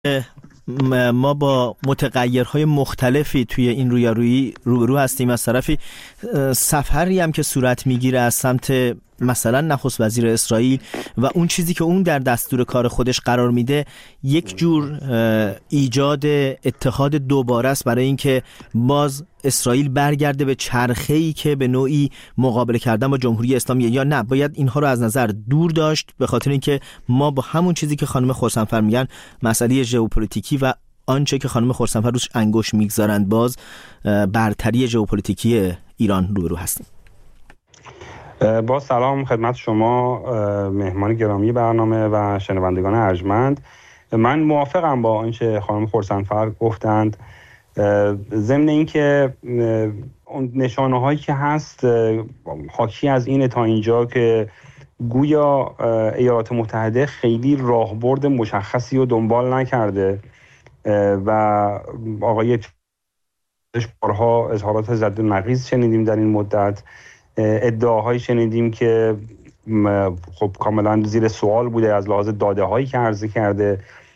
ما با متغیرهای مختلفی توی این رویارویی روبرو هستیم. از طرفی سفری هم که صورت میگیره از سمت مثلا نخست وزیر اسرائیل و اون چیزی که اون در دستور کار خودش قرار میده یک جور ایجاد اتحاد دوباره است برای اینکه باز اسرائیل برگرده به چرخه‌ای که به نوعی مقابله کردن با جمهوری اسلامی، یا نه باید اینها رو از نظر دور داشت، به خاطر اینکه ما با همون چیزی که خانم خرسنفر میگن مسئله ژئوپلیتیکی و آنچه که خانم خرسنفر روش انگشت میگذارند باز برتری ژئوپلیتیکی ایران روبرو هستیم. با سلام خدمت شما مهمان گرامی برنامه و شنوندگان ارجمند. من موافقم با آنچه خانم خرسنفر گفتند، ضمن اینکه نشانه هایی که هست حاکی از اینه تا اینجا که گویا ایالات متحده خیلی راهبرد مشخصی رو دنبال نکرده و آقای بارها اظهارات ضد و نقیض شنیدیم در این مدت، ادعاهایی شنیدیم که خب کاملا زیر سوال بوده از لحاظ داده هایی که عرضه کرده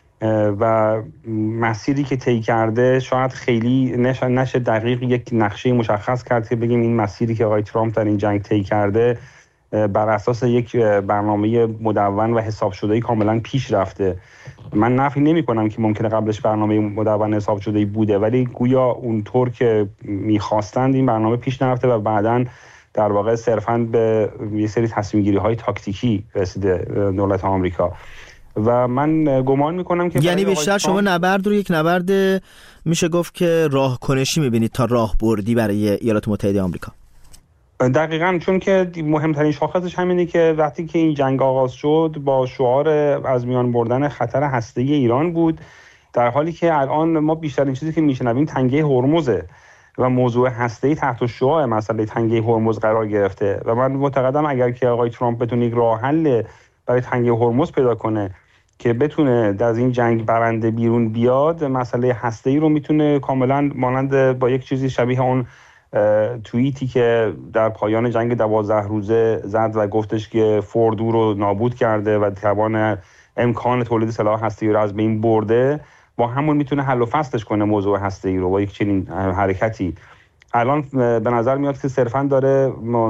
و مسیری که طی کرده شاید خیلی نشه دقیق یک نقشه مشخص کرد که بگیم این مسیری که آقای ترامپ در این جنگ طی کرده بر اساس یک برنامه مدون و حساب شده‌ای کاملا پیش رفته. من نفی نمی‌کنم که ممکنه قبلش برنامه مدون حساب شده‌ای بوده، ولی گویا اونطور که می‌خواستند این برنامه پیش نرفته و بعداً در واقع صرفاً به یه سری تصمیم‌گیری‌های تاکتیکی رسیده دولت آمریکا و من گمان می‌کنم که یعنی بیشتر شما نبرد رو یک نبرد میشه گفت که راهکنشی می‌بینید تا راهبردی برای ایالات متحده آمریکا. دقیقاً، چون که مهمترین شاخصش همینه که وقتی که این جنگ آغاز شد با شعار از میان بردن خطر هسته‌ای ایران بود، در حالی که الان ما بیشترین چیزی که میشنویم تنگه هرمزه و موضوع هسته‌ای تحت شعاع مسئله تنگه هرمز قرار گرفته و من معتقدم اگر که آقای ترامپ بتونه یک راه حل برای تنگه هرمز پیدا کنه که بتونه از این جنگ برنده بیرون بیاد، مسئله هسته‌ای رو میتونه کاملا مانند با یک چیزی شبیه اون توییتی که در پایان جنگ 12 روزه زد و گفتش که فوردو رو نابود کرده و توان امکان تولید سلاح هسته‌ای رو از بین برده، با همون میتونه حل و فصلش کنه موضوع هسته‌ای رو با یک چنین حرکتی. الان به نظر میاد که صرفاً داره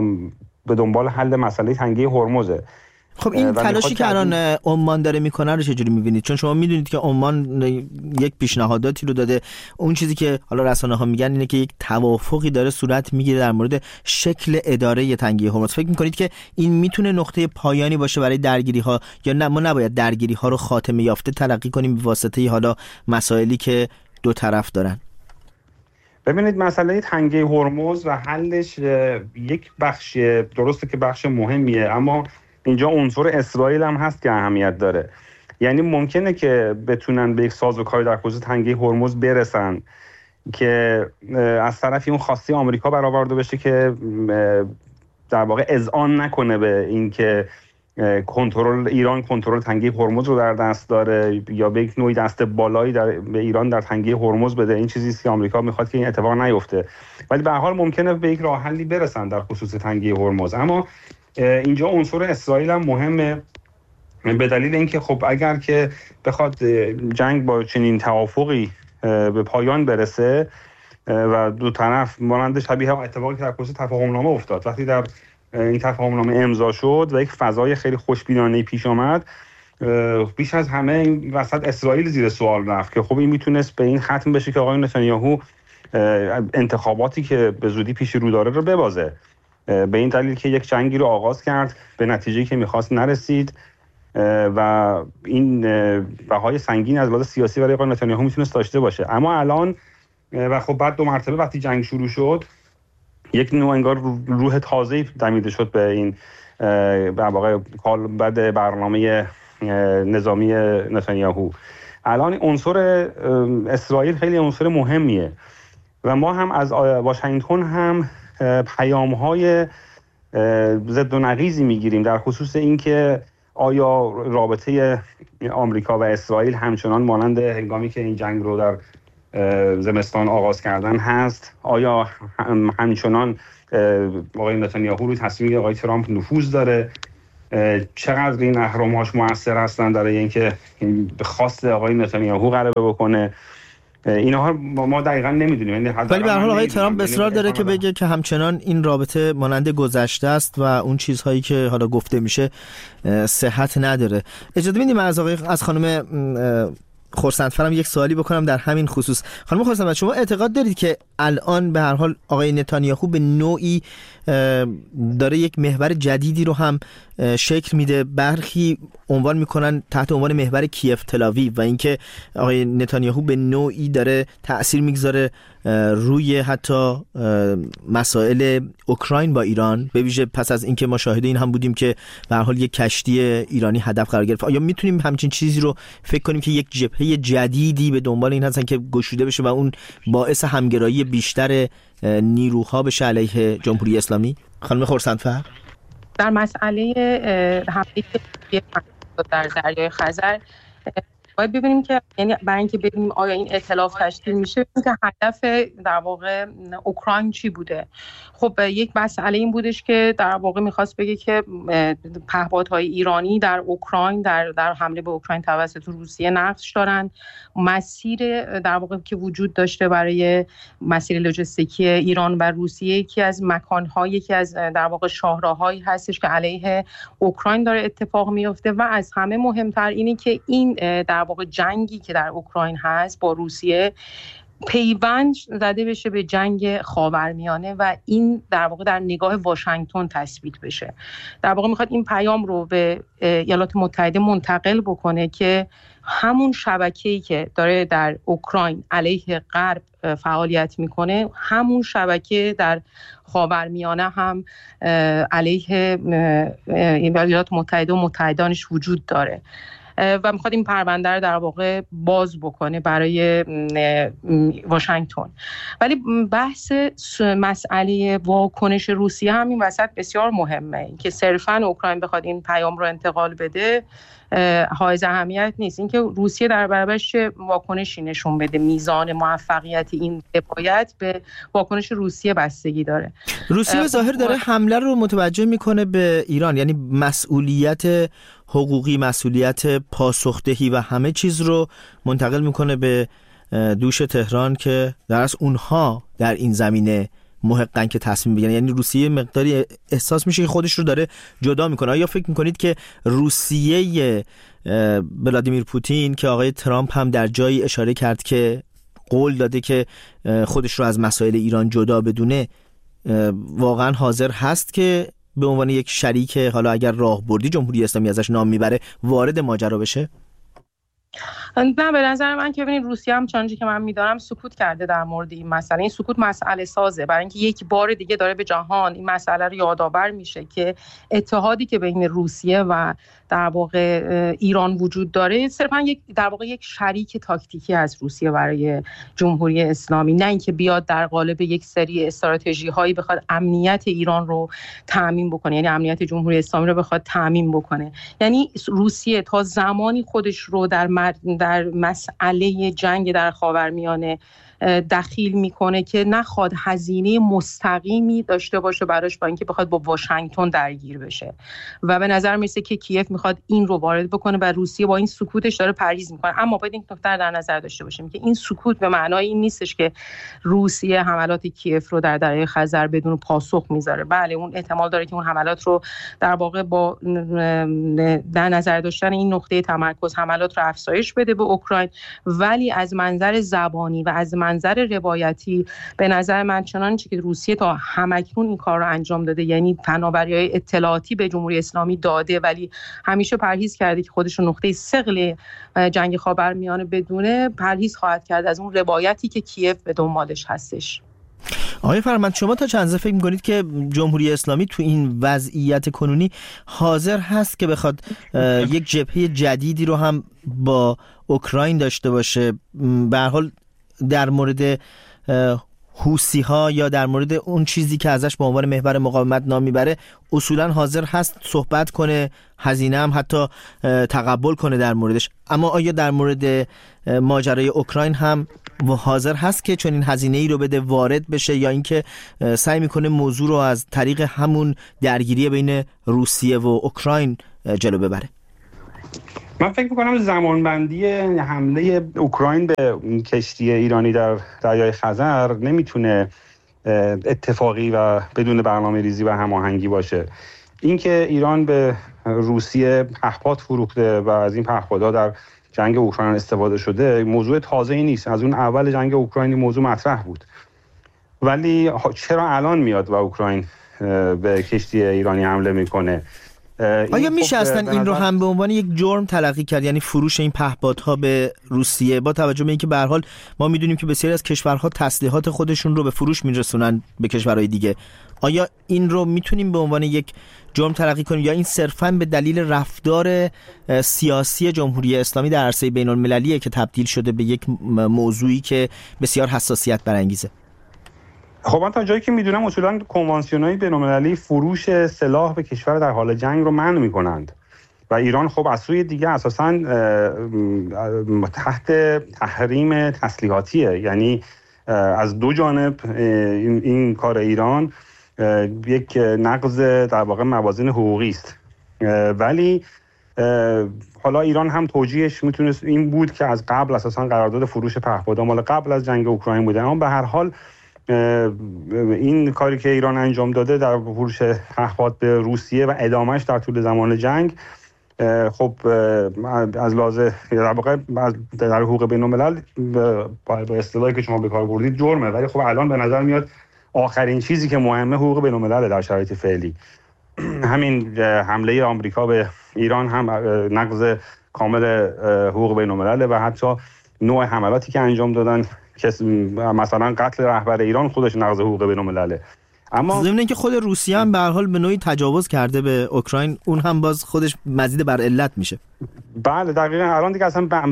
به دنبال حل مسئله تنگه هرمزه. خب این تلاشی که الان عمان داره میکنه رو چجوری میبینید؟ چون شما میدونید که عمان یک پیشنهاداتی رو داده. اون چیزی که حالا رسانه ها میگن اینه که یک توافقی داره صورت میگیره در مورد شکل اداره تنگه هرمز. فکر میکنید که این میتونه نقطه پایانی باشه برای درگیری ها، یا نه ما نباید درگیری ها رو خاتمه یافته تلقی کنیم به واسطه حالا مسائلی که دو طرف دارن؟ ببینید مسئله تنگه هرمز و حلش یک بخش درسته که بخش مهمیه، اما اینجا عنصر اسرائیل هم هست که اهمیت داره. یعنی ممکنه که بتونن به یک سازوکاری در خصوص تنگه هرمز برسن که از طرفی اون خواسته آمریکا برآورده بشه که در واقع اذعان نکنه به این که ایران کنترل تنگه هرمز رو در دست داره یا به یک نوعی دست بالایی به ایران در تنگه هرمز بده. این چیزی است که آمریکا میخواد که این اتفاق نیفته، ولی به هر حال ممکنه به یک راه حلی برسن در خصوص تنگه هرمز. اما اینجا عنصر اسرائیل هم مهمه به دلیل اینکه خب اگر که بخواد جنگ با چنین توافقی به پایان برسه و دو طرف مانند شبیه اتفاقی که در خصوص تفاهم‌نامه افتاد، وقتی در این تفاهم‌نامه امضا شد و یک فضای خیلی خوشبینانه پیش آمد، بیش از همه این وسط اسرائیل زیر سوال رفت که خب این میتونست به این ختم بشه که آقای نتانیاهو انتخاباتی که به زودی پیش رو داره رو ببازه، به این دلیل که یک جنگی رو آغاز کرد به نتیجه‌ای که می‌خواست نرسید و این بهای سنگین از لحاظ سیاسی برای آقای نتانیاهو میتونست داشته باشه. اما الان و خب بعد دو مرتبه وقتی جنگ شروع شد یک نوع انگار روح تازه‌ای دمیده شد به این در واقع بعد برنامه نظامی نتانیاهو. الان عنصر اسرائیل خیلی عنصر مهمیه و ما هم از واشنگتن هم پیام‌های ضد و نقیضی میگیریم در خصوص اینکه آیا رابطه آمریکا و اسرائیل همچنان مانند هنگامی که این جنگ رو در زمستان آغاز کردن هست؟ آیا همچنان آقای نتانیاهو روی تصمیم آقای ترامپ نفوذ داره؟ چقدر این اهرم‌هاش موثر هستن برای اینکه به خواست آقای نتانیاهو غلبه بکنه. اینها ما دقیقاً نمیدونیم. ولی به هر حال آقای ترامپ اصرار داره که بگه که همچنان این رابطه مانند گذشته است و اون چیزهایی که حالا گفته میشه صحت نداره. اجازه بدید من از خانم خورسندفرم یک سوالی بکنم در همین خصوص. خانم خورسندفر، شما اعتقاد دارید که الان به هر حال آقای نتانیاهو به نوعی داره یک محور جدیدی رو هم شکل میده؟ برخی عنوان میکنن تحت عنوان محور کیف تلاویو و اینکه آقای نتانیاهو به نوعی داره تأثیر میگذاره روی حتی مسائل اوکراین با ایران، به ویژه پس از اینکه ما شاهد این هم بودیم که به هر حال یک کشتی ایرانی هدف قرار گرفت. آیا میتونیم همچین چیزی رو فکر کنیم که یک جبهه جدیدی به دنبال این هستن که گشوده بشه و اون باعث همگرایی بیشتر نیروها بشه علیه جمهوری اسلامی؟ خانم خورسندفر، در مسئله حمله در دریای خزر باید ببینیم که یعنی برای اینکه ببینیم آیا این ائتلاف تشکیل میشه که هدف در واقع اوکراین چی بوده. خب یک مسئله این بودش که در واقع میخواست بگه که پهپادهای ایرانی در اوکراین در حمله به اوکراین توسط روسیه نقش دارن. مسیر در واقع که وجود داشته برای مسیر لوجستیکی ایران و روسیه یکی از مکان‌ها، یکی از در واقع شاهراهایی هستش که علیه اوکراین داره اتفاق میفته و از همه مهمتر اینی که این در واقع جنگی که در اوکراین هست با روسیه پیوند زده بشه به جنگ خاورمیانه و این در واقع در نگاه واشنگتن تثبیت بشه. در واقع میخواد این پیام رو به ایالات متحده منتقل بکنه که همون شبکه‌ای که داره در اوکراین علیه غرب فعالیت میکنه، همون شبکه در خاورمیانه هم علیه ایالات متحده و متحدانش وجود داره و میخواد این پرونده رو در واقع باز بکنه برای واشنگتن. ولی بحث مسئله واکنش روسیه هم این وسط بسیار مهمه که صرفاً اوکراین بخواد این پیام رو انتقال بده حائز اهمیت نیست. اینکه روسیه در برابرش چه واکنشی نشون بده، میزان موفقیت این حمایت به واکنش روسیه بستگی داره. روسیه به ظاهر داره حمله رو متوجه میکنه به ایران، یعنی مسئولیت حقوقی، مسئولیت پاسخدهی و همه چیز رو منتقل میکنه به دوش تهران که در اصل اونها در این زمینه محقن که تصمیم بگیرن. یعنی روسیه مقداری احساس میشه که خودش رو داره جدا میکنه. آیا فکر میکنید که روسیه ولادیمیر پوتین که آقای ترامپ هم در جایی اشاره کرد که قول داده که خودش رو از مسائل ایران جدا بدونه، واقعا حاضر هست که به عنوان یک شریک، حالا اگر راهبردی جمهوری اسلامی ازش نام میبره، وارد ماجرا بشه؟ نه، به نظر من که ببینید روسیه هم چنانچه که من میدارم سکوت کرده در مورد این مسئله. این سکوت مسئله سازه برای اینکه یک بار دیگه داره به جهان این مسئله رو یادآور میشه که اتحادی که بین روسیه و در واقع ایران وجود داره صرفا در واقع یک شریک تاکتیکی از روسیه برای جمهوری اسلامی، نه اینکه بیاد در قالب یک سری استراتژی هایی بخواد امنیت ایران رو تامین بکنه، یعنی امنیت جمهوری اسلامی رو بخواد تامین بکنه. یعنی روسیه تا زمانی خودش رو در مسئله جنگ در خاورمیانه دخیل میکنه که نخواد هزینه مستقیمی داشته باشه براش با اینکه بخواد با واشنگتن درگیر بشه و به نظر میسه که کیف میخواد این رو وارد بکنه و روسیه با این سکوتش داره پرهیز میکنه. اما باید این نکته در نظر داشته باشیم که این سکوت به معنای این نیستش که روسیه حملات کیف رو در دریای خزر بدون پاسخ میذاره. بله، اون احتمال داره که اون حملات رو در واقع با در نظر داشتن این نقطه تمرکز حملات رو افزایش بده به اوکراین، ولی از منظر زبانی و از منظر روایتی به نظر من چنانچه که روسیه تا همکنون این کار رو انجام داده، یعنی فناوری‌های اطلاعاتی به جمهوری اسلامی داده ولی همیشه پرهیز کرده که خودش رو نقطه ثقل جنگ خاورمیانه بدونه، پرهیز خواهد کرد از اون روایتی که کیف به دنبالش هستش. آقای فرمند، شما تا چند اندازه فکر می‌کنید که جمهوری اسلامی تو این وضعیت کنونی حاضر هست که بخواد یک جبهه جدیدی رو هم با اوکراین داشته باشه؟ به هر حال در مورد حوثی ها یا در مورد اون چیزی که ازش به عنوان محور مقاومت نام میبره اصولا حاضر هست صحبت کنه، هزینه هم حتی تقبل کنه در موردش. اما آیا در مورد ماجرای اوکراین هم حاضر هست که چون این هزینه ای رو بده وارد بشه، یا اینکه سعی میکنه موضوع رو از طریق همون درگیری بین روسیه و اوکراین جلو ببره؟ من فکر میکنم زمانبندی حمله اوکراین به کشتی ایرانی در دریای خزر نمیتونه اتفاقی و بدون برنامه ریزی و هماهنگی باشه. اینکه ایران به روسیه پهپاد فروخته و از این پهپادها در جنگ اوکراین استفاده شده موضوع تازه‌ای نیست. از اون اول جنگ اوکراین موضوع مطرح بود. ولی چرا الان میاد و اوکراین به کشتی ایرانی حمله میکنه؟ آیا میشه اصلا این رو هم به عنوان یک جرم تلقی کرد، یعنی فروش این پهپادها به روسیه، با توجه به اینکه به هر حال ما میدونیم که بسیاری از کشورها تسلیحات خودشون رو به فروش میرسونن به کشورهای دیگه؟ آیا این رو میتونیم به عنوان یک جرم تلقی کنیم یا این صرفاً به دلیل رفتار سیاسی جمهوری اسلامی در عرصه بین المللیه که تبدیل شده به یک موضوعی که بسیار حساسیت برانگیزه؟ خب من تا جایی که میدونم اصولاً کنوانسیون‌های بین‌المللی فروش سلاح به کشور در حال جنگ رو منع میکنند و ایران خب از سوی دیگه اساساً تحت تحریم تسلیحاتیه. یعنی از دو جانب این کار ایران یک نقض در واقع موازین حقوقی است. ولی حالا ایران هم توجیهش میتونست این بود که از قبل اساساً قرارداد فروش پهپادها مال قبل از جنگ اوکراین بوده، اما به هر حال این کاری که ایران انجام داده در فروش پهپاد به روسیه و ادامهش در طول زمان جنگ خب از لحاظ در واقع در حقوق بین‌الملل با اصطلاحی که شما به کار بردید جرمه. ولی خب الان به نظر میاد آخرین چیزی که مهمه حقوق بین‌الملل در شرایط فعلی. همین حمله آمریکا به ایران هم نقض کامل حقوق بین‌الملل و حتی نوع حملاتی که انجام دادن که مثلا قتل رهبر ایران خودش نقض حقوق بین‌الملله. اما ضمن اینکه خود روسیه هم به هر حال به نوعی تجاوز کرده به اوکراین، اون هم باز خودش مزید بر علت میشه. بله دقیقاً. الان دیگه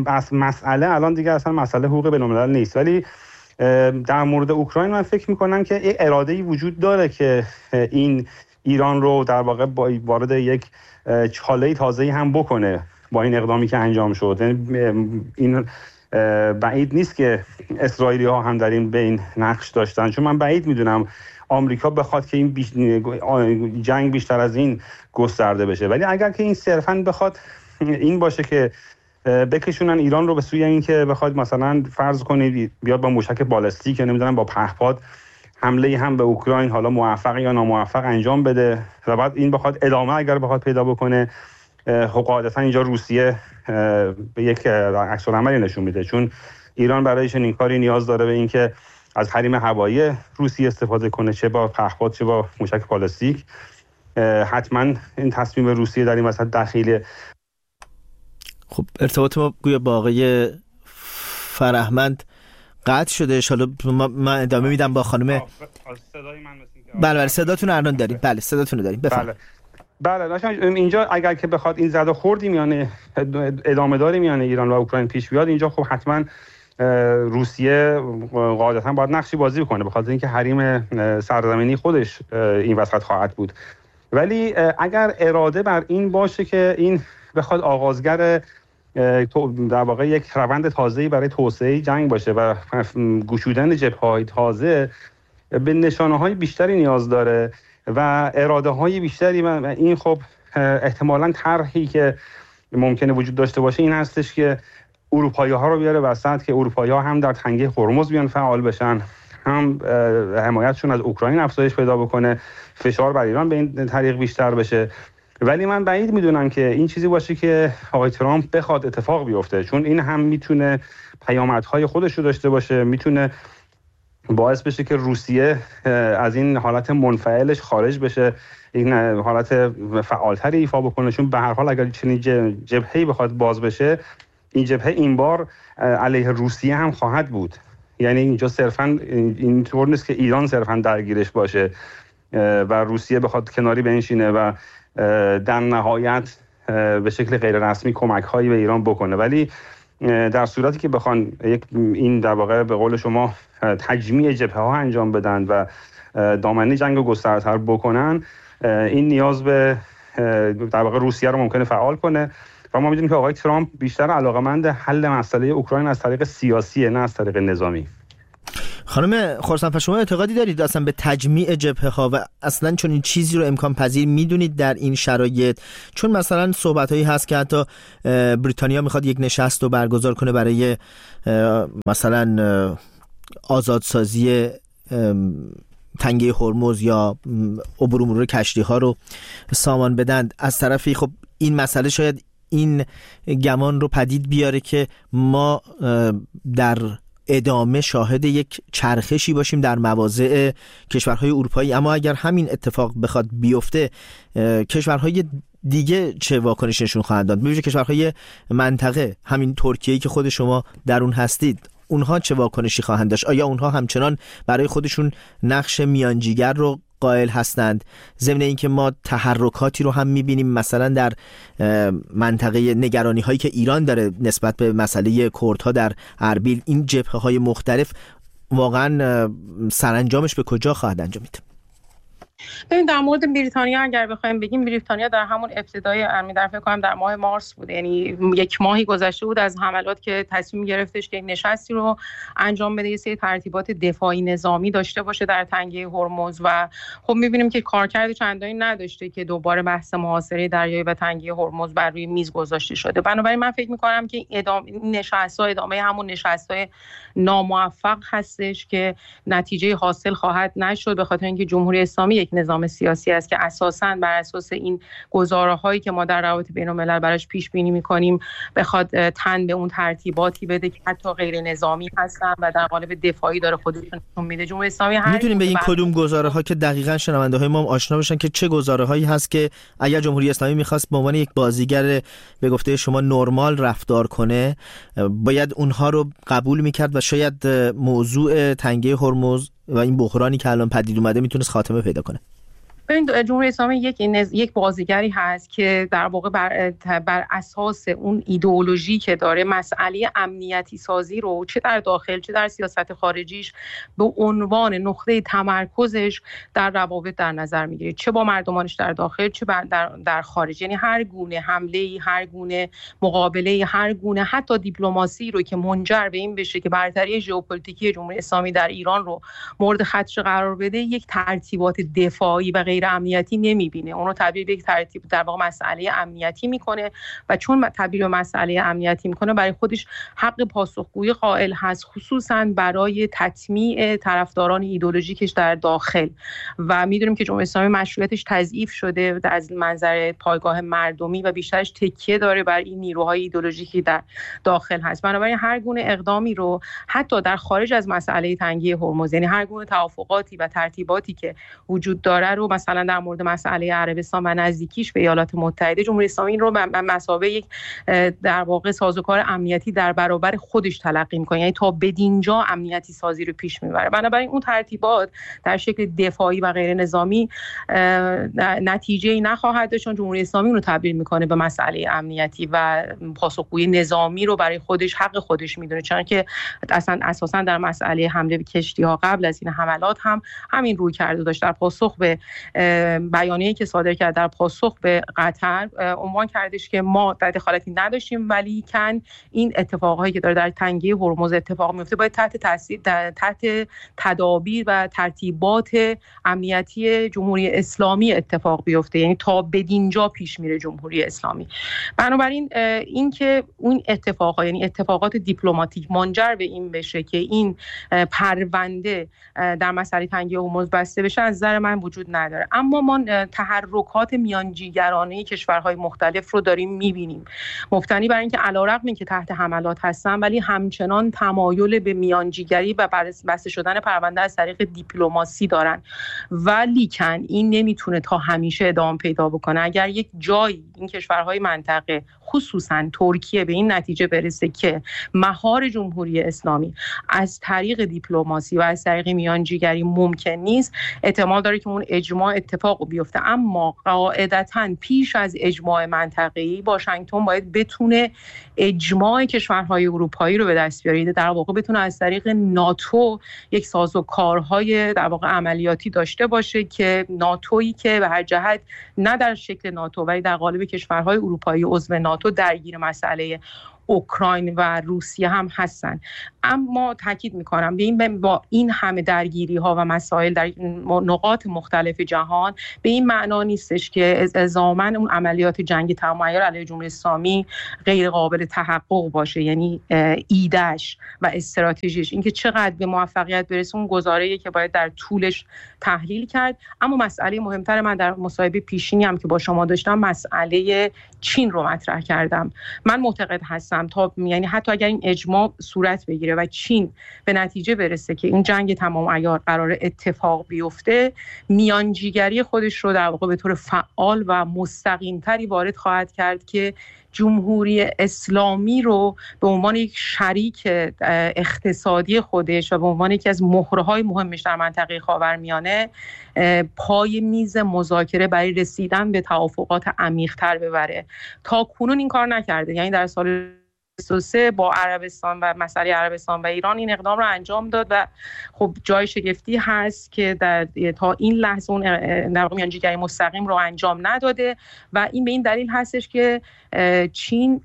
اصلا مسئله حقوق بین‌الملل نیست. ولی در مورد اوکراین من فکر میکنم که یک اراده‌ای وجود داره که این ایران رو در واقع وارد یک چاله‌ای تازه‌ای هم بکنه با این اقدامی که انجام شد. این بعید نیست که اسرائیلی ها هم در این بین نقش داشتن، چون من بعید میدونم آمریکا بخواد که این جنگ بیشتر از این گسترده بشه. ولی اگر که این صرفاً بخواد این باشه که بکشونن ایران رو به سوی این که بخواد مثلا فرض کنید بیاد با موشک بالستیک یا نمیدونم با پهپاد حمله هم به اوکراین، حالا موفق یا ناموفق انجام بده و بعد این بخواد ادامه اگر بخواد پیدا بکنه، قاعدتا اینجا روسیه به یک عکس العملی نشون میده، چون ایران برای چنین کاری نیاز داره به این که از حریم هوایی روسیه استفاده کنه، چه با پهپاد چه با موشک بالستیک. حتما این تصمیم روسیه در این مسئله دخیله. خب ارتباط ما گویا با آقای فرهمند قطع شده. حالا من ادامه میدم با خانم. بله صداتون الان داریم. بله صداتون رو داریم. بفرمایید. بله اینجا اگر که بخواد این زد و خوردی میانه ادامه داری میانه ایران و اوکراین پیش بیاد، اینجا خب حتما روسیه قاعدتا باید نقشی بازی بکنه، بخاطر اینکه حریم سرزمینی خودش این وسط خواهد بود. ولی اگر اراده بر این باشه که این بخواد آغازگر در واقع یک روند تازه‌ای برای توسعه جنگ باشه و گشودن جبهه‌های تازه، به نشانه‌های بیشتری نیاز داره و اراده‌های بیشتری. و این خب احتمالاً طرحی که ممکنه وجود داشته باشه این هستش که اروپایی‌ها رو بیاره وسط، که اروپایی‌ها هم در تنگه هرمز بیان فعال بشن، هم حمایتشون از اوکراین افزایش پیدا بکنه، فشار بر ایران به این طریق بیشتر بشه. ولی من بعید میدونم که این چیزی باشه که آقای ترامپ بخواد اتفاق بیفته، چون این هم میتونه پیامدهای خودش رو داشته باشه، میتونه باعث بشه که روسیه از این حالت منفعلش خارج بشه، این حالت فعالتری ایفا بکنه، چون به هر حال اگر چنین جبهه‌ای بخواد باز بشه، این جبهه این بار علیه روسیه هم خواهد بود. یعنی اینجا صرفاً اینطور نیست که ایران صرفاً درگیرش باشه و روسیه بخواد کناری بنشینه و در نهایت به شکل غیر رسمی کمک‌هایی به ایران بکنه. ولی در صورتی که بخوان این در واقع به قول شما تجمیع جبهه‌ها انجام بدن و دامنه جنگ رو گسترده‌تر بکنن، این نیاز به در واقع روسیه رو ممکنه فعال کنه و ما می‌دونیم که آقای ترامپ بیشتر علاقه‌مند حل مسئله اوکراین از طریق سیاسیه، نه از طریق نظامی. خانم خرسانفر، شما اعتقادی دارید اصلا به تجمیع جبهه‌ها و اصلا چون این چیزی رو امکان پذیر میدونید در این شرایط؟ چون مثلا صحبت‌هایی هست که حتی بریتانیا میخواد یک نشست رو برگزار کنه برای مثلا آزادسازی تنگه هرمز یا عبور و مرور کشتی‌ها رو سامان بدن. از طرفی خب این مسئله شاید این گمان رو پدید بیاره که ما در ادامه شاهد یک چرخشی باشیم در مواضع کشورهای اروپایی. اما اگر همین اتفاق بخواد بیفته، کشورهای دیگه چه واکنش نشون خواهند داد؟ ببینید کشورهای منطقه، همین ترکیه‌ای که خود شما در اون هستید، اونها چه واکنشی خواهند داشت؟ آیا اونها همچنان برای خودشون نقش میانجیگر رو قائل هستند؟ ضمن اینکه ما تحرکاتی رو هم می‌بینیم مثلا در منطقه، نگرانی هایی که ایران داره نسبت به مسئله کردها در اربیل، این جبهه‌های مختلف واقعا سرانجامش به کجا خواهد انجامید؟ ببین در مورد بریتانیا اگر بخوایم بگیم، بریتانیا در همون ابتدای در فکر کنم در ماه مارس بود، یعنی یک ماهی گذشته بود از حملات که تصمیم گرفتش که یک نشستی رو انجام بده، یه سری ترتیبات دفاعی نظامی داشته باشه در تنگه هرمز و خب می‌بینیم که کارکرد چندانی نداشته که دوباره بحث محاصره دریایی و تنگه هرمز بر روی میز گذاشته شده. بنابراین من فکر می‌کنم که ادامه همون نشست‌های ناموفق هستش که نتیجه حاصل خواهد نشد، به خاطر اینکه جمهوری اسلامی یک نظام سیاسی است که اساساً بر اساس این گزاره‌هایی که ما در روابط بین‌الملل براش پیش بینی می‌کنیم بخواد تن به اون ترتیباتی بده که حتی غیر نظامی هستن و در قالب دفاعی داره خودشون نشون میده. جمهوری اسلامی می‌تونیم به این کدوم گزاره‌ها که دقیقاً شنونده‌های ما آشنا بشن که چه گزاره‌هایی هست که اگر جمهوری اسلامی می‌خواست به عنوان یک بازیگر به گفته شما نرمال رفتار کنه، باید اونها رو قبول می‌کرد و شاید موضوع تنگه هرمز و این بحرانی که الان پدید اومده میتونست خاتمه پیدا کنه؟ ببین جمهوری اسلامی یک بازیگری هست که در واقع بر اساس اون ایدئولوژی که داره مسئله امنیتی سازی رو چه در داخل چه در سیاست خارجیش به عنوان نقطه تمرکزش در روابط در نظر میگیره، چه با مردمانش در داخل چه در خارج. یعنی هر گونه حمله، هر گونه مقابله، هر گونه حتی دیپلماسی رو که منجر به این بشه که برتری ژئوپلیتیکی جمهوری اسلامی در ایران رو مورد خدشه قرار بده، یک ترتیبات دفاعی و غیر امنیتی نمیبینه. اون رو تبدیل به یک ترتیب در واقع مسئله امنیتی میکنه و چون تبدیل به مسئله امنیتی میکنه برای خودش حق پاسخگویی قائل هست، خصوصا برای تطمیع طرفداران ایدئولوژیکش در داخل. و میدونیم که جمهوری اسلامی مشروعیتش تضعیف شده از منظر پایگاه مردمی و بیشترش تکیه داره بر این نیروهای ایدئولوژیکی در داخل هست. بنابراین هر گونه اقدامی رو حتی در خارج از مسئله تنگه هرمز، یعنی هر گونه توافقاتی و ترتیباتی که وجود داره رو مثلا در مورد مسئله عربستان و نزدیکیش به ایالات متحده، جمهوری اسلامی این رو به مثابه یک در واقع سازوکار امنیتی در برابر خودش تلقی می‌کنه، یعنی تا بدینجا امنیتی سازی رو پیش میبره. بنابراین اون ترتیبات در شکل دفاعی و غیر نظامی نتیجه‌ای نخواهد داشت، چون جمهوری اسلامی رو تبدیل می‌کنه به مسئله امنیتی و پاسخگویی نظامی رو برای خودش حق خودش می‌دونه، چون که اساساً در مسئله حمله به کشتی‌ها قبل از این حملات هم همین روی کرده داشت. در پاسخ به بیانیه‌ای که صادر کرد در پاسخ به قطر عنوان کردش که ما دخالتی نداشتیم، ولی کن این اتفاقایی که داره در تنگه هرمز اتفاق میفته باید تحت تدابیر و ترتیبات امنیتی جمهوری اسلامی اتفاق بیفته، یعنی تا بدینجا پیش میره جمهوری اسلامی. بنابراین این که اون اتفاقا، یعنی اتفاقات دیپلماتیک منجر به این بشه که این پرونده در مسئله تنگه هرمز بسته بشه از نظر من وجود نداره. اما ما تحرکات میانجیگرانه کشورهای مختلف رو داریم میبینیم، مبتنی بر اینکه علیرغم اینکه تحت حملات هستن ولی همچنان تمایل به میانجیگری و بسته شدن پرونده از طریق دیپلماسی دارن، ولی کن این نمیتونه تا همیشه ادامه پیدا بکنه. اگر یک جایی این کشورهای منطقه خصوصا ترکیه به این نتیجه برسه که مهار جمهوری اسلامی از طریق دیپلماسی و از طریق میانجیگری ممکن نیست، احتمال داره که اون اجماع اتفاق بیفته. اما قاعدتاً پیش از اجماع منطقه‌ای واشنگتن باید بتونه اجماع کشورهای اروپایی رو به دست بیاره، در واقع بتونه از طریق ناتو یک سازوکارهای در واقع عملیاتی داشته باشه که ناتویی که به هر جهت نه در شکل ناتو ولی در قالب کشورهای اروپایی عضو ناتو درگیر مسئله اوکراین و روسیه هم هستن. اما تاکید میکنم با این همه درگیری ها و مسائل در نقاط مختلف جهان به این معنا نیستش که الزاماً اون عملیات جنگ تمام عیار علیه جمهوری اسلامی غیر قابل تحقق باشه. یعنی ایدهش و استراتژیش، اینکه چقدر به موفقیت برسه، اون گزاره‌ای که باید در طولش تحلیل کرد. اما مسئله مهمتر من در مصاحبه پیشینی هم که با شما داشتم مسئله چین رو مطرح کردم. من معتقد هستم یعنی حتی اگر این اجماع صورت بگیره و چین به نتیجه برسه که این جنگ تمام عیار قرار اتفاق بیفته، میانجیگری خودش رو در واقع به طور فعال و مستقیم‌تری وارد خواهد کرد که جمهوری اسلامی رو به عنوان یک شریک اقتصادی خودش و به عنوان یکی از مهره‌های مهمش در منطقه خاورمیانه پای میز مذاکره برای رسیدن به توافقات عمیق‌تر ببره. تا کنون این کار نکرده. یعنی در سال 2023 با عربستان و مسئله عربستان و ایران این اقدام رو انجام داد و خب جای شگفتی هست که تا این لحظه اون در واقع میانجیگری مستقیم رو انجام نداده و این به این دلیل هستش که چین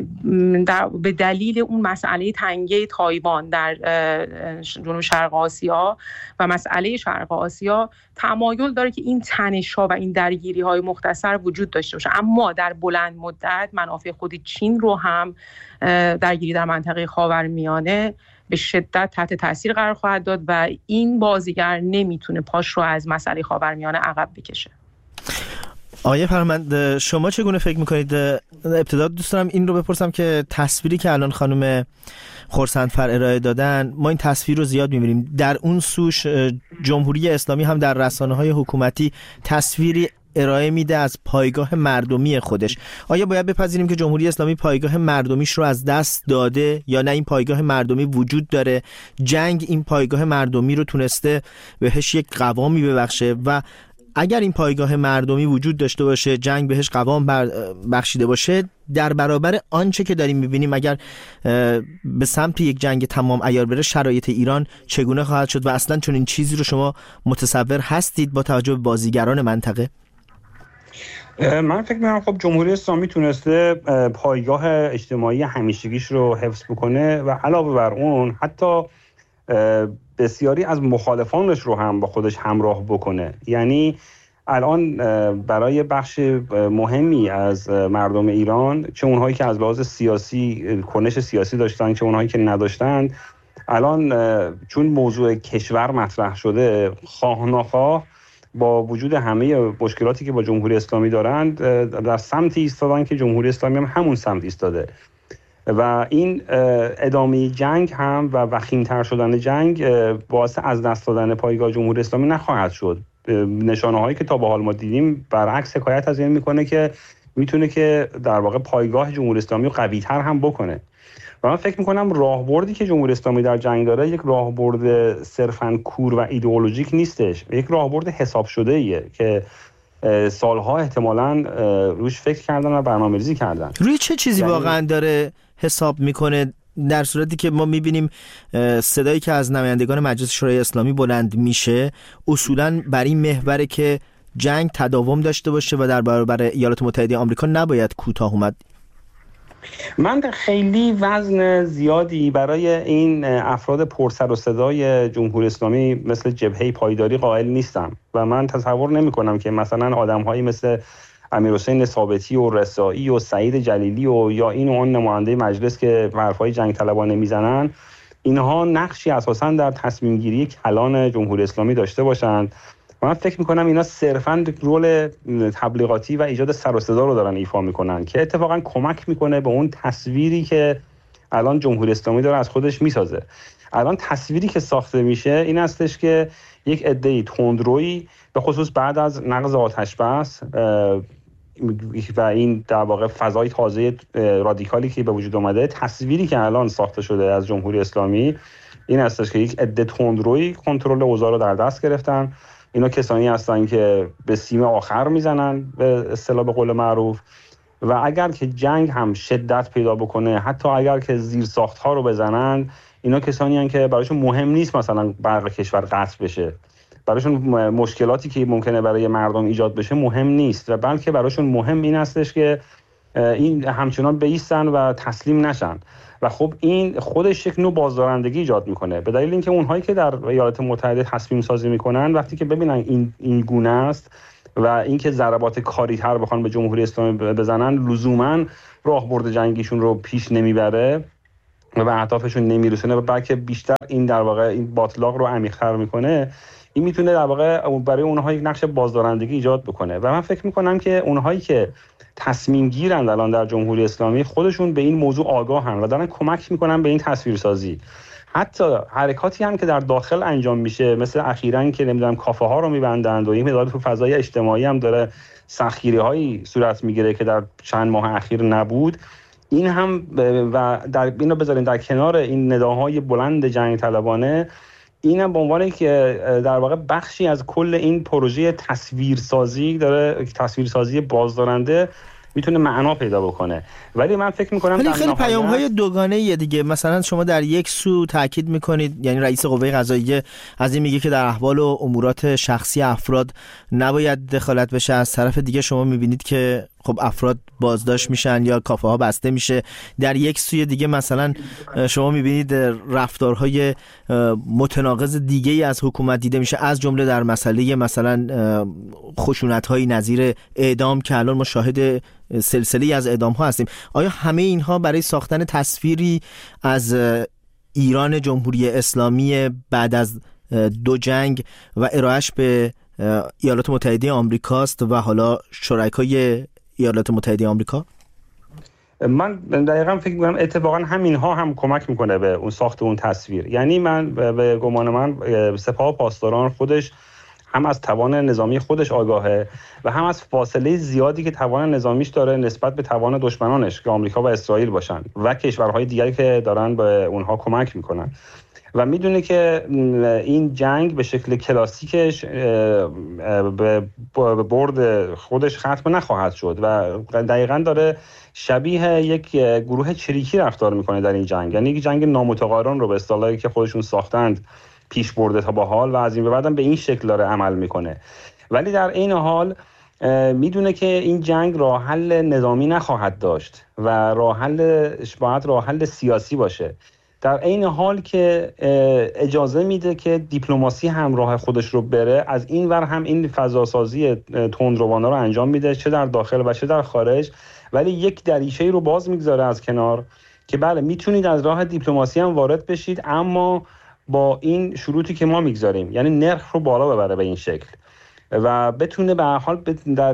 به دلیل اون مسئله تنگه تایوان در جنوب شرق آسیا و مسئله شرق آسیا تمایل داره که این تنش‌ها و این درگیری‌های مختصر وجود داشته باشه. اما در بلند مدت منافع خود چین رو هم درگیری در منطقه خاورمیانه به شدت تحت تاثیر قرار خواهد داد و این بازیگر نمیتونه پاش رو از مسئله خاورمیانه عقب بکشه. آقای فرمند، شما چگونه فکر میکنید؟ ابتدا دوست دارم این رو بپرسم که تصویری که الان خانم خرسندفر ارائه دادن، ما این تصویر رو زیاد میبینیم. در اون سوش جمهوری اسلامی هم در رسانه‌های حکومتی تصویری ارائه میده از پایگاه مردمی خودش. آیا باید بپذیریم که جمهوری اسلامی پایگاه مردمیش رو از دست داده یا نه این پایگاه مردمی وجود داره؟ جنگ این پایگاه مردمی رو تونسته بهش یک قوامی ببخشه و اگر این پایگاه مردمی وجود داشته باشه، جنگ بهش قوام بخشیده باشه، در برابر آنچه که داریم میبینیم اگر به سمت یک جنگ تمام عیار بره، شرایط ایران چگونه خواهد شد و اصلا چون این چیزی رو شما متصور هستید با توجه به بازیگران منطقه؟ من فکر می‌کنم خب جمهوری اسلامی تونسته پایگاه اجتماعی همیشگیش رو حفظ بکنه و علاوه بر اون حتی بسیاری از مخالفانش رو هم با خودش همراه بکنه. یعنی الان برای بخش مهمی از مردم ایران، چه اونهایی که از لحاظ سیاسی کنش سیاسی داشتن چه اونهایی که نداشتن، الان چون موضوع کشور مطرح شده، خواه ناخواه با وجود همه مشکلاتی که با جمهوری اسلامی دارند در سمتی ایستادن که جمهوری اسلامی هم همون سمت ایستاده و این ادامه جنگ هم و وخیم‌تر شدن جنگ باعث از دست دادن پایگاه جمهوری اسلامی نخواهد شد. نشانه هایی که تا به حال ما دیدیم برعکس حکایت از این میکنه که میتونه که در واقع پایگاه جمهوری اسلامی رو قوی‌تر هم بکنه و من فکر میکنم راهبردی که جمهوری اسلامی در جنگ داره یک راهبرد صرفاً کور و ایدئولوژیک نیستش، یک راهبرد حساب شده ایه که سالها احتمالاً روش فکر کردن و برنامه‌ریزی کردن. روی چه چیزی واقعاً داره حساب میکنه، در صورتی که ما میبینیم صدایی که از نمایندگان مجلس شورای اسلامی بلند میشه اصولاً بر این محوره که جنگ تداوم داشته باشه و در برابر ایالات متحده آمریکا نباید کوتاه اومد؟ من خیلی وزن زیادی برای این افراد پرسر و صدای جمهوری اسلامی مثل جبهه پایداری قائل نیستم و من تصور نمی کنم که مثلا آدم‌هایی مثل امیرحسین ثابتی و رسایی و سعید جلیلی و یا این و آن نماینده مجلس که حرفای جنگ طلبانه میزنن، اینها نقشی اساساً در تصمیم گیری کلان جمهوری اسلامی داشته باشند. من فکر میکنم اینا صرفاً رول تبلیغاتی و ایجاد سر و صدا رو دارن ایفا میکنن که اتفاقاً کمک میکنه به اون تصویری که الان جمهوری اسلامی داره از خودش میسازه. الان تصویری که ساخته میشه این هستش که یک عده تندرویی به خصوص بعد از نقض آتش بس و این در واقع فضای تازه رادیکالی که به وجود اومده، تصویری که الان ساخته شده از جمهوری اسلامی این هستش که یک عده تندرویی کنترل اوضاع رو در دست گرفتن. اینا کسانی هستن که به سیم آخر میزنن به اصطلاح به قول معروف و اگر که جنگ هم شدت پیدا بکنه، حتی اگر که زیر ساخت‌ها رو بزنن، اینا کسانی هستن که برایشون مهم نیست مثلا برق کشور قطع بشه، برایشون مشکلاتی که ممکنه برای مردم ایجاد بشه مهم نیست و بلکه برایشون مهم این هستش که این همچنان بایستن و تسلیم نشن. و خب این خودش یک نوع بازدارندگی ایجاد میکنه، به دلیل اینکه اونهایی که در ایالات متحده تصمیم سازی میکنن وقتی که ببینن این گونه است و اینکه ضربات کاری‌تر بخوان به جمهوری اسلامی بزنن لزوما راهبرد جنگیشون رو پیش نمیبره و به اهدافشون نمیرسونه و بلکه بیشتر این در واقع این باطلاق رو عمیق‌تر میکنه. این میتونه در واقع برای اونها یک نقش بازدارندگی ایجاد بکنه و من فکر میکنم که اونهایی که تصمیم گیرند الان در جمهوری اسلامی خودشون به این موضوع آگاهن و دارن کمک میکنن به این تصویرسازی. حتی حرکاتی هم که در داخل انجام میشه، مثل اخیراً که نمیدونم کافه ها رو میبندند و این مقدار تو فضای اجتماعی هم داره سختگیری هایی صورت میگیره که در چند ماه اخیر نبود، این هم و در اینو بذاریم در کنار این نداهای بلند جنگ طلبانه، اینم به عنوان که در واقع بخشی از کل این پروژه تصویرسازی داره، تصویرسازی بازدارنده میتونه معنا پیدا بکنه. ولی من فکر میکنم ولی خیلی پیام‌های دوگانه‌ایه دیگه. مثلا شما در یک سو تاکید میکنید، یعنی رئیس قوه قضاییه از این میگه که در احوال و امورات شخصی افراد نباید دخالت بشه، از طرف دیگه شما میبینید که خب افراد بازداشت میشن یا کافه ها بسته میشه. در یک سوی دیگه مثلا شما میبینید رفتارهای متناقض دیگه ای از حکومت دیده میشه، از جمله در مسئله مثلا خشونت‌های نظیر اعدام که الان ما شاهد سلسله‌ای از اعدام ها هستیم. آیا همه اینها برای ساختن تصویری از ایران جمهوری اسلامی بعد از دو جنگ و ارائهش به ایالات متحده آمریکاست و حالا شرکای ایالات متحده آمریکا؟ من دقیقاً فکر می‌کنم اتفاقاً همینها هم کمک میکنه به اون ساخت اون تصویر. یعنی من به گمان من سپاه پاسداران خودش هم از توان نظامی خودش آگاهه و هم از فاصله زیادی که توان نظامیش داره نسبت به توان دشمنانش که آمریکا و اسرائیل باشن و کشورهای دیگری که دارن به اونها کمک میکنن و میدونه که این جنگ به شکل کلاسیکش به برد خودش ختم نخواهد شد و دقیقاً داره شبیه یک گروه چریکی رفتار میکنه در این جنگ. یعنی یک جنگ نامتقارن رو به اصطلاحی که خودشون ساختند پیش برده تا با حال و از این به بعدم به این شکل داره عمل میکنه. ولی در این حال میدونه که این جنگ راه حل نظامی نخواهد داشت و راه حل سیاسی باشه، در این حال که اجازه میده که دیپلماسی هم راه خودش رو بره. از این ور هم این فضاسازی تندروانه رو انجام میده، چه در داخل و چه در خارج، ولی یک دریچه‌ای رو باز میگذاره از کنار که بله میتونید از راه دیپلماسی هم وارد بشید، اما با این شروطی که ما میگذاریم، یعنی نرخ رو بالا ببره به این شکل و بتونه به هر حال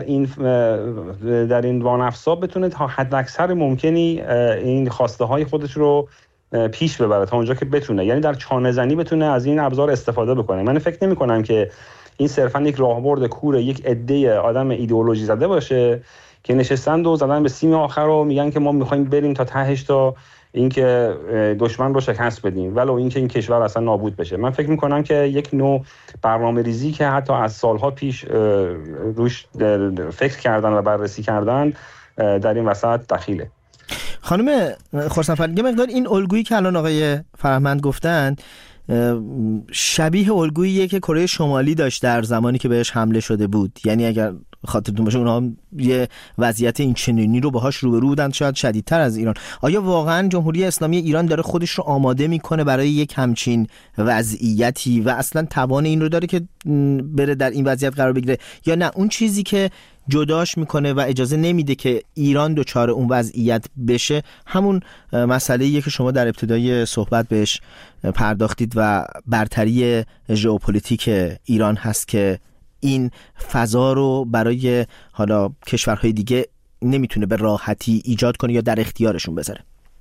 در این وانفسا بتونه تا حد اکثر ممکنی این خواسته های خودش رو پیش ببره تا اونجا که بتونه، یعنی در چانه زنی بتونه از این ابزار استفاده بکنه. من فکر نمی کنم که این صرفا یک راهبرد کور یک عده آدم ایدئولوژی زده باشه که نشستند و زدن به سیم آخر و میگن که ما میخوایم بریم تا تهش تا اینکه دشمن رو شکست بدیم ولو اینکه این کشور اصلا نابود بشه. من فکر میکنم که یک نوع برنامه‌ریزی که حتی از سالها پیش روش فکر کردن و بررسی کردن در این وسط دخیله. خانم خورسندفر، یه مقدار این الگویی که الان آقای فرهمند گفتن شبیه الگوییه که کره شمالی داشت در زمانی که بهش حمله شده بود. یعنی اگر خاطرتون باشه اونها یه وضعیت این چنینی رو باهاش روبرو بودن، شاید شدیدتر از ایران. آیا واقعا جمهوری اسلامی ایران داره خودش رو آماده میکنه برای یک همچین وضعیتی و اصلا توان این رو داره که بره در این وضعیت قرار بگیره، یا نه اون چیزی که جداش میکنه و اجازه نمیده که ایران دچار اون وضعیت بشه همون مسئله‌ایه که شما در ابتدای صحبت بهش پرداختید و برتری ژئوپلیتیک ایران هست که این فضا رو برای حالا کشورهای دیگه نمیتونه به راحتی ایجاد کنه یا در اختیارشون بذاره؟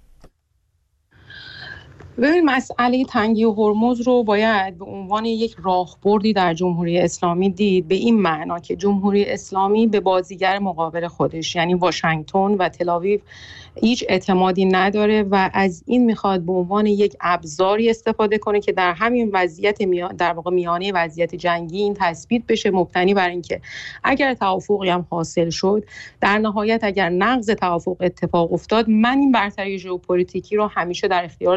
ببین، مسئله تنگی هرمز رو باید به عنوان یک راهبردی در جمهوری اسلامی دید، به این معنا که جمهوری اسلامی به بازیگر مقابل خودش یعنی واشنگتن و تل‌آویو هیچ اعتمادی نداره و از این میخواد به عنوان یک ابزاری استفاده کنه که در همین وضعیت در واقع میانه وضعیت جنگی این تثبیت بشه، مبتنی بر اینکه اگر توافقی هم حاصل شد، در نهایت اگر نقض توافق اتفاق افتاد، من این برتری ژئوپلیتیکی رو همیشه در اختیار داشته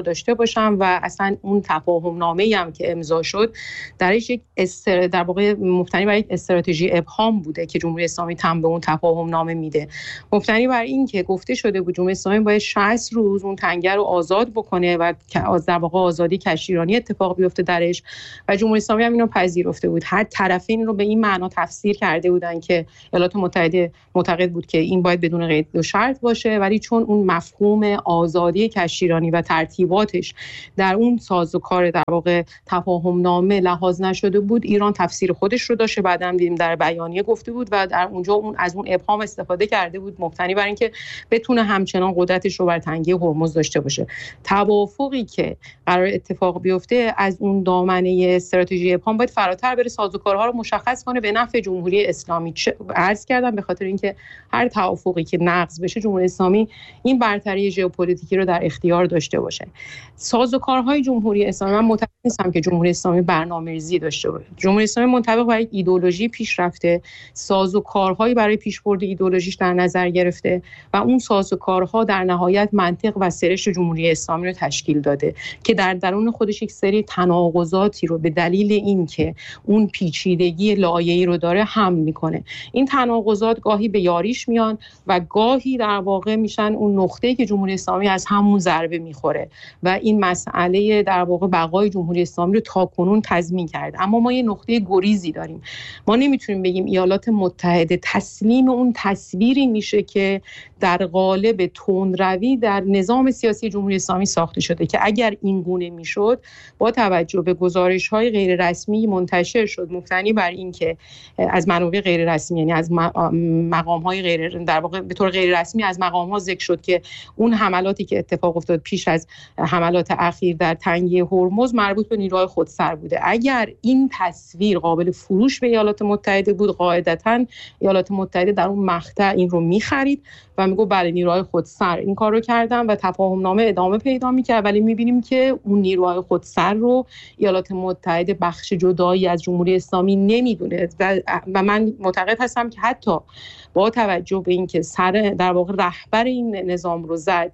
باشم و اصلا اون تفاهم نامه‌ای هم که امضا شد درش یک در واقع مبتنی بر یک استراتژی ابهام بوده که جمهوری اسلامی تن به اون تفاهم نامه میده. مبتنی بر این که گفته شده بود جمهوری اسلامی باید 60 روز اون تنگه رو آزاد بکنه و در واقع آزادی کشتیرانی اتفاق بیفته درش و جمهوری اسلامی هم اینو پذیرفته بود. هر طرفین رو به این معنا تفسیر کرده بودن که ایالات متحده معتقد بود که این باید بدون قید و شرط باشه، ولی چون اون مفهوم آزادی کشتیرانی و ترتیباتش در اون سازوکار در واقع تفاهم نامه لحاظ نشده بود، ایران تفسیر خودش رو داشته. بعداً دیدیم در بیانیه گفته بود و در اونجا اون از اون ابهام استفاده کرده بود مبتنی بر اینکه بتونه همچنان قدرتش رو بر تنگه هرمز داشته باشه. توافقی که قرار اتفاق بیفته از اون دامنه استراتژی ابهام باید فراتر بره، سازوکارها رو مشخص کنه به نفع جمهوری اسلامی. عرض کردم به خاطر اینکه هر توافقی که نقض بشه جمهوری اسلامی این برتری ژئوپلیتیکی رو در اختیار داشته باشه. سازوکارهای جمهوری اسلامی، من معتقد نیستم که جمهوری اسلامی برنامه‌ریزی داشته باشه. جمهوری اسلامی منطبق بر یک ایدئولوژی پیش رفته، سازوکارهایی برای پیشبرد ایدئولوژیش در نظر گرفته و اون سازوکارها در نهایت منطق و سرشت جمهوری اسلامی رو تشکیل داده که در درون خودش یک سری تناقضاتی رو به دلیل اینکه اون پیچیدگی لایه‌ای رو داره هم میکنه. این تناقضات گاهی به یاریش میان و گاهی در واقع میشن اون نقطه‌ای که جمهوری اسلامی از همون ضربه میخوره و این مسئله در واقع بقای جمهوری اسلامی رو تاکنون تضمین کرده. اما ما یه نقطه گریزی داریم. ما نمیتونیم بگیم ایالات متحده تسلیم اون تصویری میشه که در قالب تندروی در نظام سیاسی جمهوری اسلامی ساخته شده که اگر این گونه میشد با توجه به گزارش‌های غیر رسمی منتشر شد مبتنی بر این که از منابع غیر رسمی، یعنی از مقام‌های غیر در واقع به طور غیر رسمی از مقام‌ها ذکر شد که اون حملاتی که اتفاق افتاد پیش از حملات اخیر در تنگه هرمز مربوط به نیروهای خودسر بوده. اگر این تصویر قابل فروش به ایالات متحده بود، قاعدتاً ایالات متحده در اون مقطع این رو می‌خرید و میگه بله نیروهای خودسر این کار رو کردن و تفاهم نامه ادامه پیدا می‌کرد. ولی می‌بینیم که اون نیروهای خودسر رو ایالات متحده بخش جدایی از جمهوری اسلامی نمی‌دونه و من معتقد هستم که حتی با توجه به اینکه سر در واقع رهبر این نظام رو زد،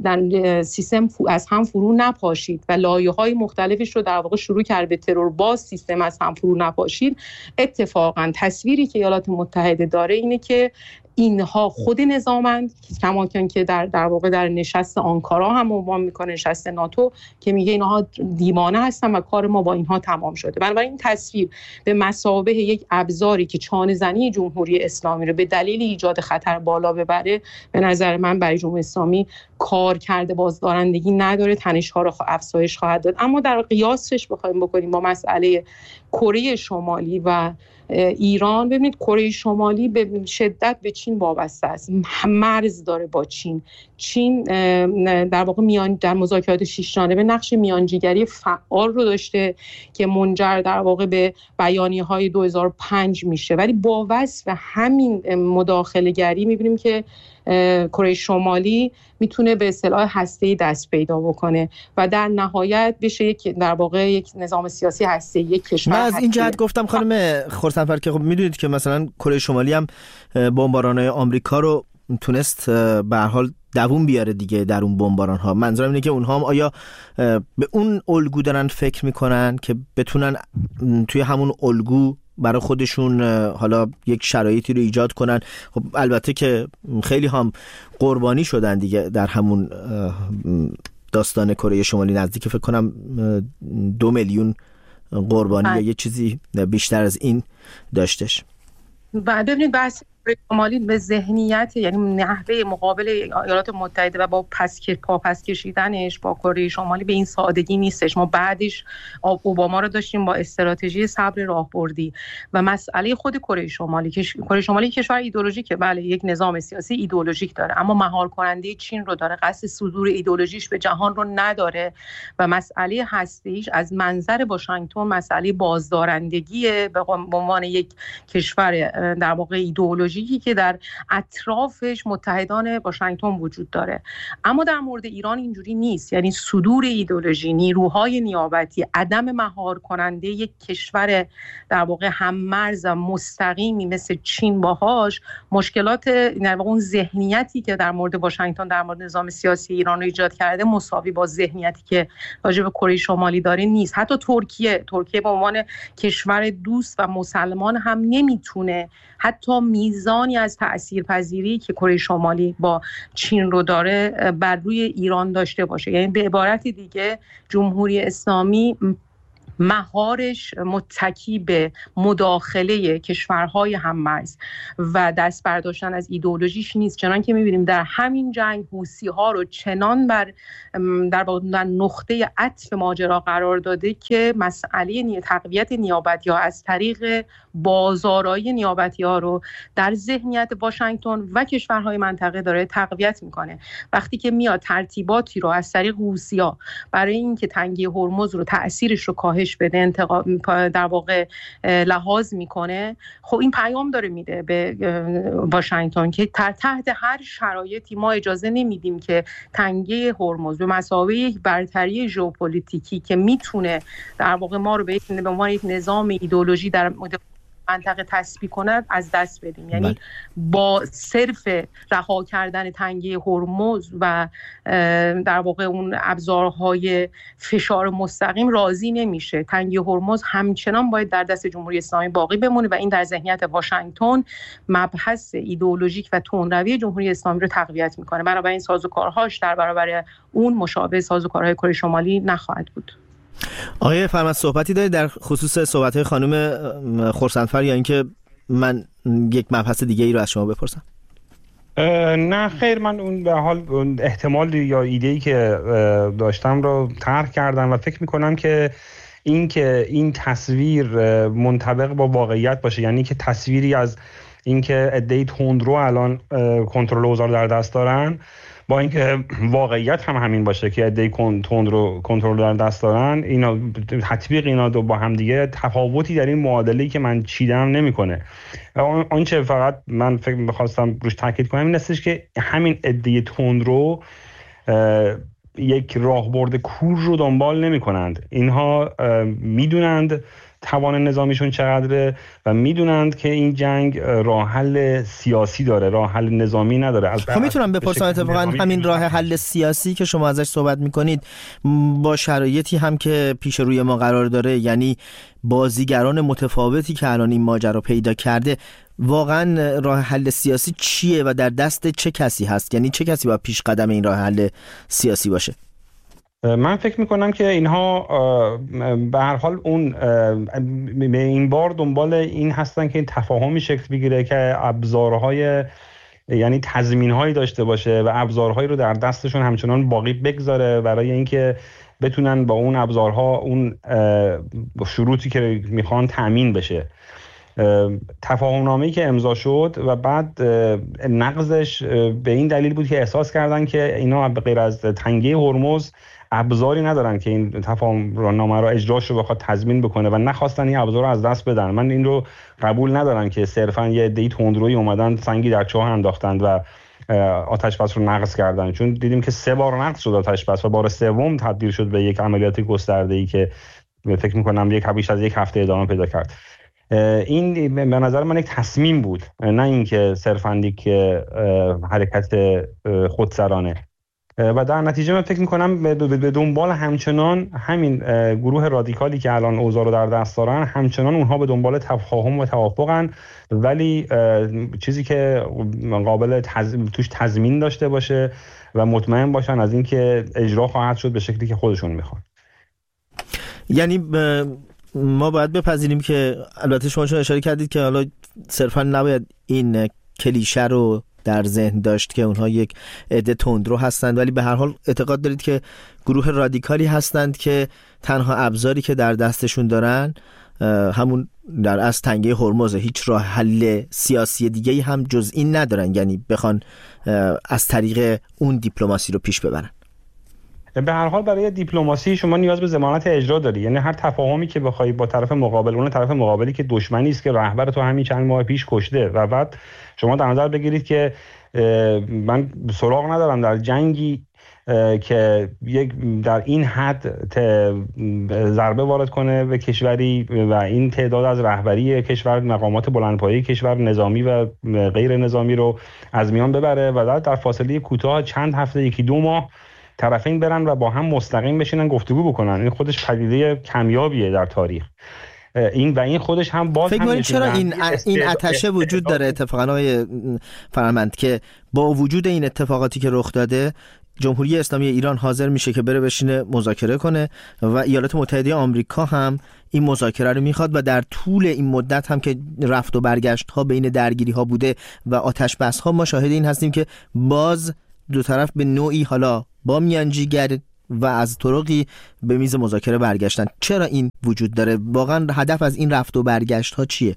در سیستم از هم فرو نپاشید و لایه‌های مختلفش رو در واقع شروع کرد به ترور، باز سیستم از هم فرو نپاشید. اتفاقا تصویری که ایالات متحده داره اینه که اینها خود نظامند، کما که در واقع در نشست آنکارا هم عنوان میکنه، نشست ناتو، که میگه اینها دیوانه هستن و کار ما با اینها تمام شده. بنابراین این تصویر به مثابه یک ابزاری که چانه زنی جمهوری اسلامی رو به دلیل ایجاد خطر بالا ببره، به نظر من برای جمهوری اسلامی کار کرده بازدارندگی نداره، تنش‌ها رو افزایش خواهد داد. اما در قیاسش بخوایم بکنیم با مسئله کره شمالی و ایران، ببینید کره شمالی به شدت به چین وابسته است، مرز داره با چین در واقع در مذاکرات 6 جانبه نقش میانجیگری فعال رو داشته که منجر در واقع به بیانیه‌های 2005 میشه. ولی با وصف همین مداخله گری میبینیم که کره شمالی میتونه به اصطلاح هسته‌ای دست پیدا بکنه و در نهایت بشه یک در واقع یک نظام سیاسی هسته‌ای، یک کشور. من از این جهت گفتم خانم خورسندفر که خب میدونید که مثلا کره شمالی هم بمباران‌های آمریکا رو تونست به هر حال دووم بیاره دیگه در اون بمباران‌ها. منظورم اینه که اونها هم آیا به اون الگو دارن فکر میکنن که بتونن توی همون الگو برای خودشون حالا یک شرایطی رو ایجاد کنن؟ خب البته که خیلی هم قربانی شدن دیگه در همون داستان کره شمالی، نزدیک فکر کنم 2 میلیون قربانی یا یه چیزی بیشتر از این داشتش. بعد ببینید بحث کره شمالی به ذهنیت، یعنی نحوه مقابل ایالات متحده و با پس کشیدنش با کره شمالی به این سادگی نیستش. ما بعدش اوباما رو داشتیم با استراتژی صبر راهبردی و مسئله خود کره شمالی کشور ایدئولوژیکه، بله یک نظام سیاسی ایدئولوژیک داره اما مهار کننده چین رو داره، قصد صدور ایدئولوژیش به جهان رو نداره و مسئله هسته‌ایش از منظر واشنگتن مسئله بازدارندگی به عنوان یک کشور در واقع ایدئولوژیک ایدئولوژیکی که در اطرافش متحدان واشنگتن وجود داره. اما در مورد ایران اینجوری نیست. یعنی صدور ایدئولوژی، نیروهای نیابتی، عدم مهار کننده یک کشور در واقع هم‌مرز و مستقیمی مثل چین باهاش مشکلات، در واقع اون ذهنیتی که در مورد واشنگتن در مورد نظام سیاسی ایران رو ایجاد کرده مساوی با ذهنیتی که راجع به کره شمالی داره نیست. حتی ترکیه به عنوان کشور دوست و مسلمان هم نمیتونه حتی میزانی از تأثیرپذیری که کره شمالی با چین رو داره بر روی ایران داشته باشه. یعنی به عبارت دیگه جمهوری اسلامی مهارش متکی به مداخله کشورهای هم‌مرز و دست برداشتن از ایدئولوژیش نیست. چنان که می‌بینیم در همین جنگ حوثی‌ها رو چنان در نقطه عطف ماجرا قرار داده که مسئله تقویت نیابتی‌ها از طریق بازارایی نیابتی‌ها رو در ذهنیت واشنگتن و کشورهای منطقه داره تقویت میکنه. وقتی که میاد ترتیباتی رو از طریق حوثی‌ها برای اینکه تنگه هرمز رو تأثیرش رو کاهش بده در واقع لحاظ میکنه، خب این پیام داره میده به واشنگتن که تحت هر شرایطی ما اجازه نمیدیم که تنگه هرمز به مثابه یک برتری ژئوپلیتیکی که میتونه در واقع ما رو به عنوان یک نظام ایدئولوژی در منطقه تسبیح کند از دست بدیم. یعنی با صرف رها کردن تنگه هرمز و در واقع اون ابزارهای فشار مستقیم راضی نمیشه. تنگه هرمز همچنان باید در دست جمهوری اسلامی باقی بمونه و این در ذهنیت واشنگتن مبحث ایدئولوژیک و تندروی جمهوری اسلامی رو تقویت میکنه. بنابراین سازوکارهاش در برابر اون مشابه سازوکارهای کره شمالی نخواهد بود. آقای فرمد صحبتی دارید در خصوص صحبت‌های خانم خرسندفر یا اینکه من یک مبحث دیگه ای رو از شما بپرسم؟ نه خیر، من اون به حال احتمال یا ایده‌ای که داشتم رو طرح کردم و فکر می‌کنم که این تصویر منطبق با واقعیت باشه. یعنی که تصویری از اینکه عده‌ای تندرو الان کنترل اوضاع رو در دست دارن با اینکه واقعیت هم همین باشه که عده‌ای کنترل در دست دارن، اینا تطبیق اینا دو با هم دیگه تفاوتی در این معادله‌ای که من چیدم نمیکنه. آنچه فقط من فکر می‌خواستم روش تاکید کنم این هستش که همین عده‌ای تندرو یک راهبرد کور رو دنبال نمی‌کنند. اینها میدونند توان نظامیشون چقدره و میدونند که این جنگ راه حل سیاسی داره، راه حل نظامی نداره. خب میتونم بپرسم اتفاقا همین راه حل سیاسی که شما ازش صحبت میکنید با شرایطی هم که پیش روی ما قرار داره، یعنی بازیگران متفاوتی که الان این ماجرا پیدا کرده، واقعا راه حل سیاسی چیه و در دست چه کسی هست؟ یعنی چه کسی باید پیش قدم این راه حل سیاسی باشه؟ من فکر میکنم که اینها به هر حال به این بار دنبال این هستن که این تفاهمی شکل بگیره که ابزارهای یعنی تضمین‌هایی داشته باشه و ابزارهایی رو در دستشون همچنان باقی بگذاره برای اینکه بتونن با اون ابزارها اون شروطی که میخوان تأمین بشه. تفاهم‌نامه‌ای که امضا شد و بعد نقضش به این دلیل بود که احساس کردن که اینا به غیر از تنگه هرمز ابزاری ندارن که این تفاهم‌نامه رو اجراش رو بخواد تضمین بکنه و نخواستن این ابزار رو از دست بدن. من این رو قبول ندارم که صرفاً یه عده‌ای تندرویی اومدن سنگی در چاه انداختند و آتش‌بس رو نقض کردن، چون دیدیم که 3 بار نقض شد آتش‌بس و بار سوم تبدیل شد به یک عملیات گسترده‌ای که فکر می‌کنم بیش از یک هفته ادامه پیدا کرد. این به نظر من یک تصمیم بود، نه اینکه صرفاً یک حرکت خودسرانه. و در نتیجه من فکر میکنم به دنبال همچنان همین گروه رادیکالی که الان اوضاع رو در دست دارن، همچنان اونها به دنبال تفاهم و توافقن، ولی چیزی که قابل توش تضمین داشته باشه و مطمئن باشن از اینکه اجرا خواهد شد به شکلی که خودشون میخوان. یعنی ما باید بپذیریم که البته شما چون اشاره کردید که حالا صرفا نباید این کلیشه رو در ذهن داشت که اونها یک عده تندرو هستند، ولی به هر حال اعتقاد دارید که گروه رادیکالی هستند که تنها ابزاری که در دستشون دارن همون در اصل تنگه هرمز، هیچ راه حل سیاسی دیگه‌ای هم جز این ندارن، یعنی بخوان از طریق اون دیپلماسی رو پیش ببرن. به هر حال برای دیپلماسی شما نیاز به ضمانت اجرا داری. یعنی هر تفاهمی که بخوای با طرف مقابل، اون طرف مقابلی که دشمنی است که رهبر تو همین چند ماه پیش کشته، و بعد شما در نظر بگیرید که من سراغ ندارم در جنگی که یک در این حد ضربه وارد کنه به کشوری و این تعداد از رهبری کشور، مقامات بلندپایه کشور، نظامی و غیر نظامی رو از میان ببره و در فاصله کوتاه چند هفته، 1-2 ماه طرفین برن و با هم مستقیم بشینن گفتگو بکنن. این خودش پدیده کمیابیه در تاریخ. این خودش هم باز فکر کنید چرا این آتشه وجود داره اتفاقا آقای فرمند که با وجود این اتفاقاتی که رخ داده جمهوری اسلامی ایران حاضر میشه که بره بشینه مذاکره کنه و ایالات متحده آمریکا هم این مذاکره رو میخواد و در طول این مدت هم که رفت و برگشت ها بین درگیری ها بوده و آتش بس ها، ما شاهد این هستیم که باز دو طرف به نوعی حالا با میانجیگر و از طرقی به میز مذاکره برگشتن. چرا این وجود داره؟ واقعا هدف از این رفت و برگشت ها چیه؟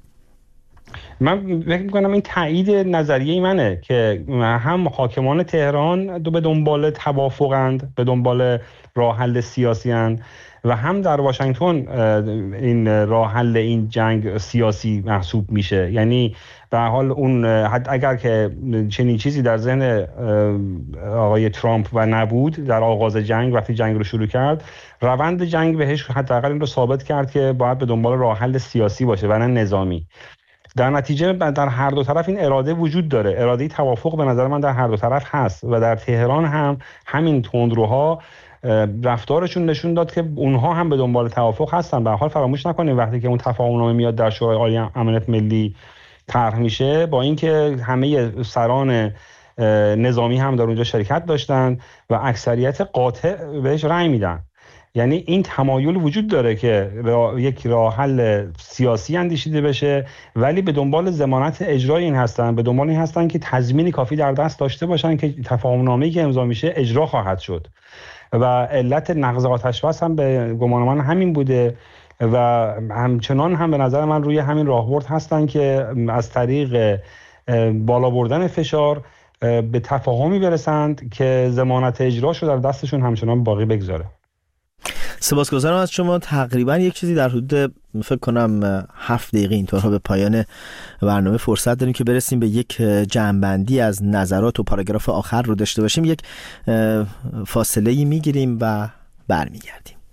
من فکر می‌کنم این تایید نظریه منه که هم حاکمان تهران به دنبال توافقند، به دنبال راه حل سیاسی اند و هم در واشنگتن این راه حل این جنگ سیاسی محسوب میشه. یعنی به حال اون اگر که چنین چیزی در ذهن آقای ترامپ و نبود در آغاز جنگ، وقتی جنگ رو شروع کرد، روند جنگ بهش حداقل این رو ثابت کرد که باید به دنبال راه حل سیاسی باشه و نه نظامی. در نتیجه در هر دو طرف این اراده وجود داره. اراده توافق به نظر من در هر دو طرف هست و در تهران هم همین تندروها رفتارشون نشون داد که اونها هم به دنبال توافق هستن. به هر حال فراموش نکنیم وقتی که اون تفاهمنامه میاد در شورای عالی امنیت ملی طرح میشه، با اینکه همه سران نظامی هم در اونجا شرکت داشتن و اکثریت قاطع بهش رأی میدن، یعنی این تمایل وجود داره که یک راه حل سیاسی اندیشیده بشه، ولی به دنبال ضمانت اجرای این هستن، به دنبال این هستن که تضمین کافی در دست داشته باشن که تفاهمنامه‌ای که امضا میشه اجرا خواهد شد. و علت نقض آتش‌بس هم به گمان من همین بوده و همچنان هم به نظر من روی همین راهبرد هستن که از طریق بالا بردن فشار به تفاهمی برسند که ضمانت اجراش رو در دستشون همچنان باقی بگذاره. سپاسگزارم از شما. تقریبا یک چیزی در حدود فکر کنم 7 دقیقه اینطورها به پایان برنامه فرصت داریم که برسیم به یک جمع‌بندی از نظرات و پاراگراف آخر رو داشته باشیم. یک فاصله‌ای میگیریم و برمیگردیم.